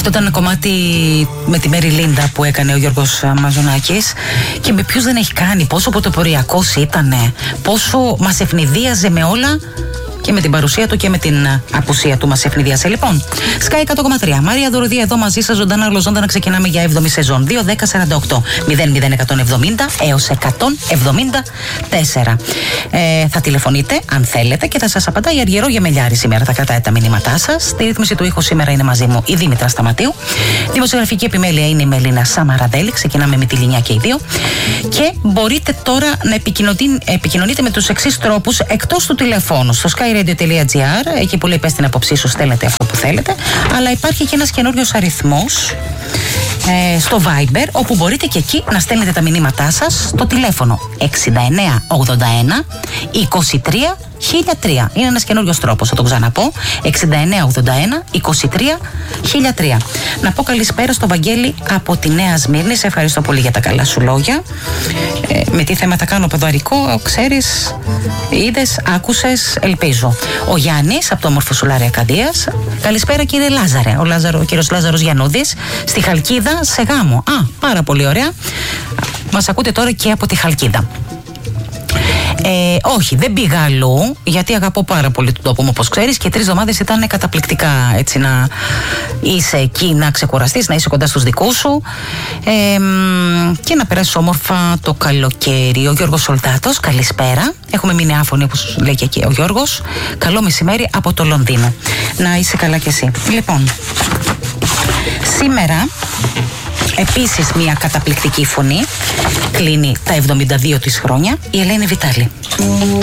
Αυτό ήταν ένα κομμάτι με τη Μέρι Λίντα που έκανε ο Γιώργος Μαζονάκης. Και με ποιους δεν έχει κάνει, πόσο πρωτοποριακός ήτανε, πόσο μας ευνηδίαζε με όλα. Και με την παρουσία του και με την απουσία του μας ευνηδίασε. Λοιπόν, Sky 100,3. Μάρια Δωροδία εδώ μαζί σας, ζωντανά γλωσσόντα, να ξεκινάμε για 7η σεζόν. 2-10-48 00170 έως 174. Θα τηλεφωνείτε αν θέλετε και θα σας απαντάει η Αργυρό Γεμελιάρη σήμερα. Θα κρατάει τα μηνύματά σας. Στη ρύθμιση του ήχου σήμερα είναι μαζί μου η Δήμητρα Σταματίου. Δημοσιογραφική επιμέλεια είναι η Μελίνα Σαμαραδέλη. Ξεκινάμε με τη Λινιά και οι δύο. Και μπορείτε τώρα να επικοινωνείτε με τους εξής τρόπους εκτός του τηλεφώνου. Στο skyradio.gr, εκεί που λέει πες την απόψή σου, στέλνετε αυτό που θέλετε. Αλλά υπάρχει και ένας καινούριος αριθμός στο Viber, όπου μπορείτε και εκεί να στέλνετε τα μηνύματά σας στο τηλέφωνο 6981 23 1003. Είναι ένας καινούριος τρόπος, θα τον ξαναπώ. 6981 23 1003. Να πω καλησπέρα στο Βαγγέλη από τη Νέα Σμύρνη. Σε ευχαριστώ πολύ για τα καλά σου λόγια. Με τι θέμα θα κάνω ποδαρικό, ξέρεις, είδες, άκουσες, ελπίζω. Ο Γιάννης από το όμορφο Σουλάρι Ακαδίας. Καλησπέρα κύριε Λάζαρε. Ο κύριος Λάζαρος Γιαννούδης στη Χαλκίδα σε γάμο. Πάρα πολύ ωραία. Μας ακούτε τώρα και από τη Χαλκίδα. Όχι, δεν πήγα αλλού, γιατί αγαπώ πάρα πολύ τον τόπο μου, όπως ξέρεις, και 3 εβδομάδες ήταν καταπληκτικά, έτσι, να είσαι εκεί, να ξεκουραστείς, να είσαι κοντά στους δικούς σου και να περάσεις όμορφα το καλοκαίρι. Ο Γιώργος Σολτάτος, καλησπέρα. Έχουμε μείνει άφωνοι, όπως λέει και εκεί ο Γιώργος. Καλό μεσημέρι από το Λονδίνο. Να είσαι καλά κι εσύ. Λοιπόν, σήμερα επίσης μια καταπληκτική φωνή, κλείνει τα 72 της χρόνια, η Ελένη Βιτάλη.